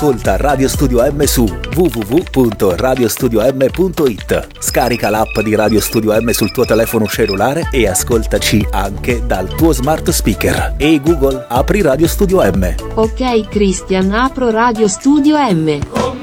Ascolta Radio Studio M su www.radiostudiom.it. Scarica l'app di Radio Studio M sul tuo telefono cellulare e ascoltaci anche dal tuo smart speaker. Ehi Google, apri Radio Studio M. Ok Christian, apro Radio Studio M.